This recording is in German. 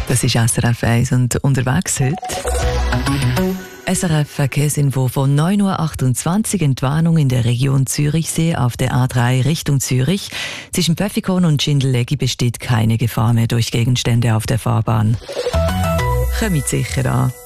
Das ist SRF 1 und unterwegs heute. SRF Verkehrsinfo von 9.28 Uhr. Entwarnung in der Region Zürichsee auf der A3 Richtung Zürich. Zwischen Pfäffikon und Schindeleggi besteht keine Gefahr mehr durch Gegenstände auf der Fahrbahn. Kommt sicher an.